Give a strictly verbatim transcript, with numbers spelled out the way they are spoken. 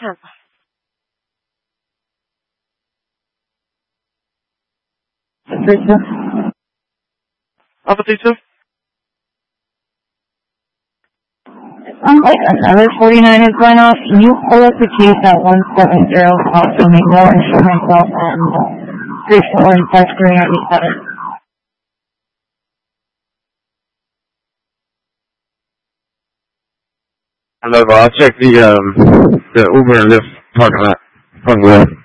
can. Patricia? Alpha two? Um, wait, another forty-nine is going off. Can you hold up the case at one seven zero South Domingo and show myself and three four and five three ninety-seven? Hello, I'll check the, um, the Uber and Lyft parking lot. Front wheel.